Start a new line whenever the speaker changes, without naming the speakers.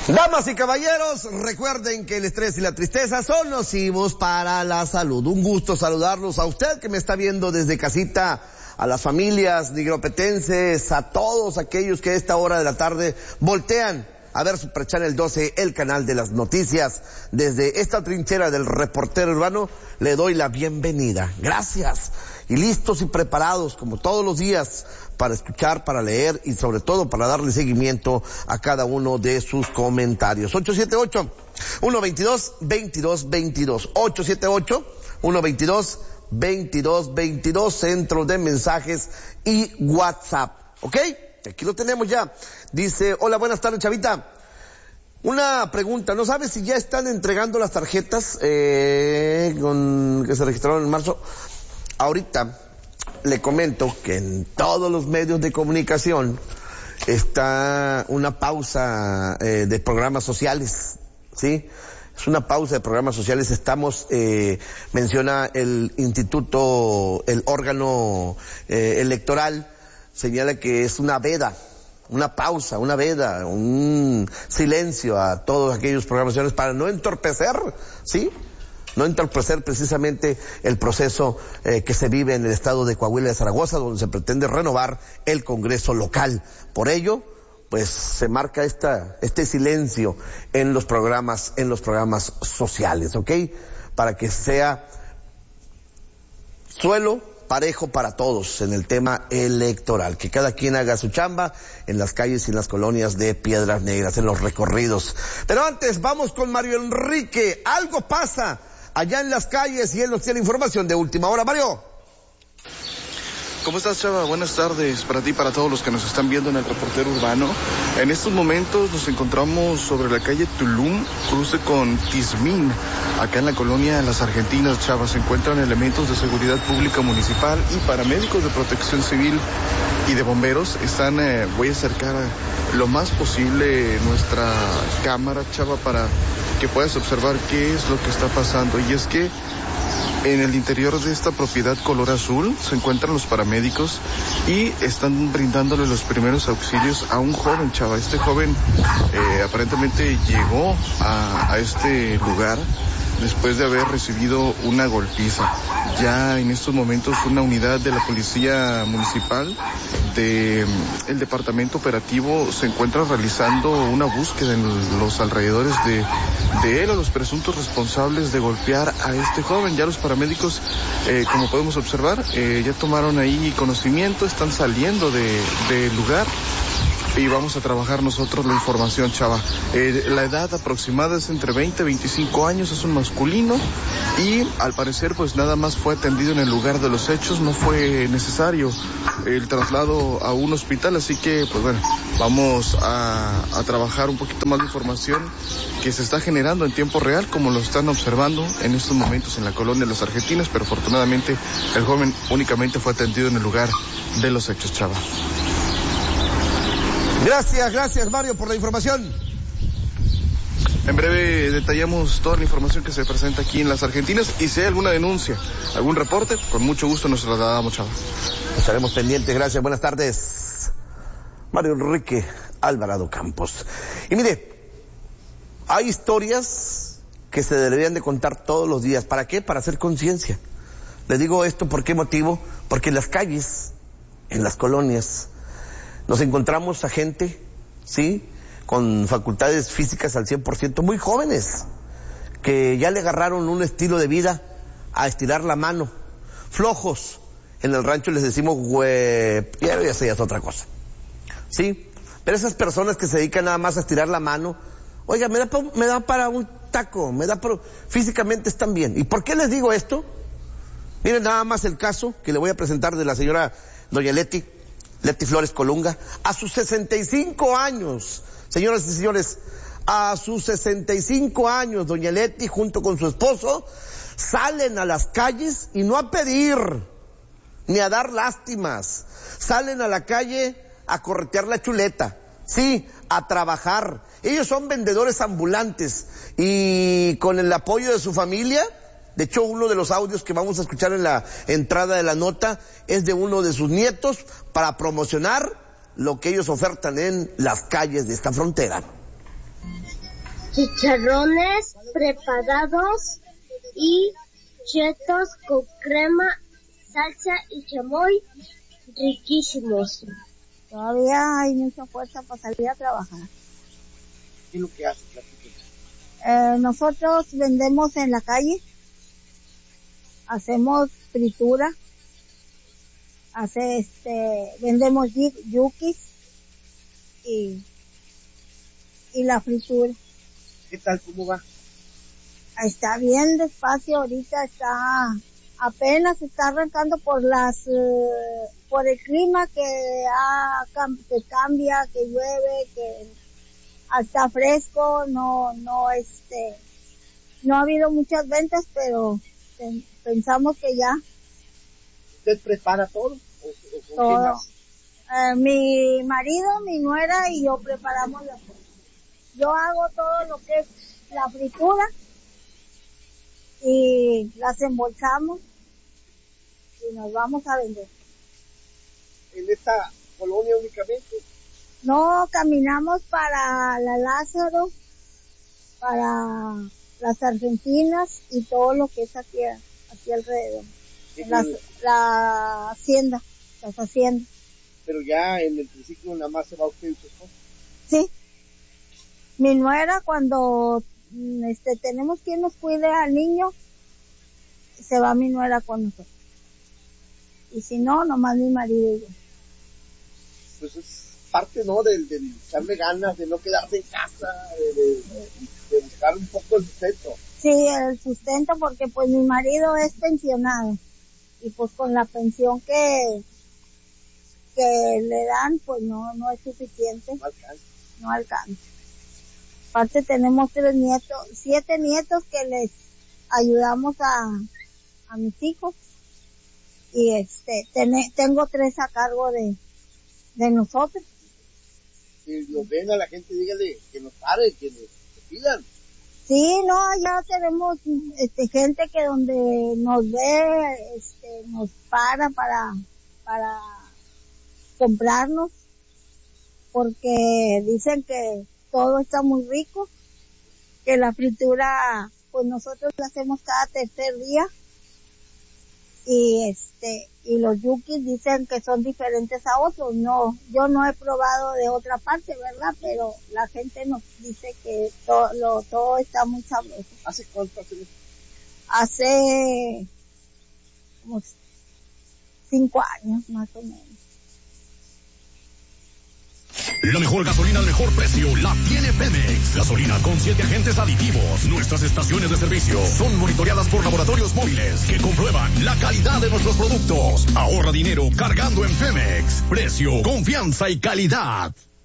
Damas y caballeros, recuerden que el estrés y la tristeza son nocivos para la salud. Un gusto saludarlos a usted que me está viendo desde casita, a las familias nigropetenses, a todos aquellos que a esta hora de la tarde voltean a ver Super Channel 12, el canal de las noticias. Desde esta trinchera del reportero urbano le doy la bienvenida. Gracias. Y listos y preparados como todos los días para escuchar, para leer y sobre todo para darle seguimiento a cada uno de sus comentarios. 878-122-2222. 878-122-2222, centro de mensajes y WhatsApp. ¿Ok? Aquí lo tenemos ya. Dice, hola, buenas tardes, Chavita. Una pregunta, ¿no sabes si ya están entregando las tarjetas que se registraron en marzo? Ahorita le comento que en todos los medios de comunicación está una pausa de programas sociales, ¿sí? Es una pausa de programas sociales. Estamos, menciona el instituto, el órgano electoral, señala que es una veda, una pausa, una veda, un silencio a todos aquellos programas sociales para no entorpecer, ¿sí? No entorpecer precisamente el proceso que se vive en el estado de Coahuila de Zaragoza, donde se pretende renovar el Congreso local. Por ello, pues se marca este silencio en los programas sociales, ¿ok? Para que sea suelo parejo para todos en el tema electoral, que cada quien haga su chamba en las calles y en las colonias de Piedras Negras, en los recorridos. Pero antes vamos con Mario Enrique. Algo pasa allá en las calles y él nos tiene información de última hora. Mario.
¿Cómo estás, Chava? Buenas tardes para ti y para todos los que nos están viendo en el reportero urbano. En estos momentos nos encontramos sobre la calle Tulum, cruce con Tizmín, acá en la colonia Las Argentinas, Chava. Se encuentran elementos de seguridad pública municipal y paramédicos de protección civil y de bomberos. Voy a acercar lo más posible nuestra cámara, Chava, para que puedas observar qué es lo que está pasando. Y es que en el interior de esta propiedad color azul se encuentran los paramédicos y están brindándole los primeros auxilios a un joven, Chava. Este joven aparentemente llegó a este lugar después de haber recibido una golpiza. Ya en estos momentos una unidad de la policía municipal el departamento operativo se encuentra realizando una búsqueda en los alrededores de él o los presuntos responsables de golpear a este joven. Ya los paramédicos, como podemos observar, ya tomaron ahí conocimiento, están saliendo del lugar. Y vamos a trabajar nosotros la información, Chava. La edad aproximada es entre 20 y 25 años, es un masculino y al parecer pues nada más fue atendido en el lugar de los hechos, no fue necesario el traslado a un hospital, así que pues bueno, vamos a trabajar un poquito más de información que se está generando en tiempo real, como lo están observando en estos momentos en la colonia de Las Argentinas, pero afortunadamente el joven únicamente fue atendido en el lugar de los hechos, Chava.
Gracias Mario por la información.
En breve detallamos toda la información que se presenta aquí en Las Argentinas y si hay alguna denuncia, algún reporte, con mucho gusto nos trasladamos, Chava.
Estaremos pendientes, gracias, buenas tardes. Mario Enrique Alvarado Campos. Y mire, hay historias que se deberían de contar todos los días. ¿Para qué? Para hacer conciencia. Le digo esto, ¿por qué motivo? Porque en las calles, en las colonias, nos encontramos a gente, ¿sí?, con facultades físicas al 100%, muy jóvenes, que ya le agarraron un estilo de vida a estirar la mano. Flojos. En el rancho les decimos, güey, ya es otra cosa. ¿Sí? Pero esas personas que se dedican nada más a estirar la mano, oiga, me da para un taco, físicamente están bien. ¿Y por qué les digo esto? Miren nada más el caso que le voy a presentar de la señora doña Leti Flores Colunga. A sus 65 años, señoras y señores, a sus 65 años, doña Leti junto con su esposo salen a las calles y no a pedir ni a dar lástimas, salen a la calle a corretear la chuleta, sí, a trabajar. Ellos son vendedores ambulantes y con el apoyo de su familia. De hecho, uno de los audios que vamos a escuchar en la entrada de la nota es de uno de sus nietos para promocionar lo que ellos ofertan en las calles de esta frontera.
chicharrones preparados y chetos con crema, salsa y chamoy riquísimos.
Todavía hay mucha fuerza para salir a trabajar.
¿Qué es lo que haces?
Nosotros vendemos en la calle, hacemos fritura, vendemos yukis y la fritura.
¿Qué tal? ¿Cómo va?
Está bien despacio, ahorita apenas está arrancando por el clima que cambia, que llueve, que está fresco, no ha habido muchas ventas, pero pensamos que ya.
¿Usted prepara todo? ¿O
todo. Mi marido, mi nuera y yo preparamos las cosas. Yo hago todo lo que es la fritura y las embolsamos y nos vamos a vender.
¿En esta colonia únicamente?
No, caminamos para la Lázaro, para las Argentinas y todo lo que es aquí alrededor. La hacienda, las haciendas.
Pero ya en el principio nada más se va usted y su esposo.
Sí. Mi nuera, cuando tenemos quien nos cuide al niño, se va mi nuera con nosotros. Y si no, nomás mi marido y yo.
Pues es parte, ¿no? Del echarle ganas, de no quedarse en casa, de buscar un poco el sustento.
Sí, el sustento, porque pues mi marido es pensionado. Y pues con la pensión que le dan, pues no es suficiente. No alcanza. Aparte tenemos 7 nietos que les ayudamos a mis hijos. Y tengo 3 a cargo de nosotros.
Si los ven a la gente, dígale que nos paren, que pidan.
Sí, no, ya tenemos gente que donde nos ve, nos para comprarnos, porque dicen que todo está muy rico, que la fritura, pues nosotros la hacemos cada tercer día, y los yukis dicen que son diferentes a otros. No, yo no he probado de otra parte, ¿verdad? Pero la gente nos dice que todo está muy sabroso.
¿Hace cuánto hace eso?
Hace como 5 años, más o menos.
La mejor gasolina al mejor precio la tiene Pemex. Gasolina con 7 agentes aditivos. Nuestras estaciones de servicio son monitoreadas por laboratorios móviles que comprueban la calidad de nuestros productos. Ahorra dinero cargando en Pemex. Precio, confianza y calidad.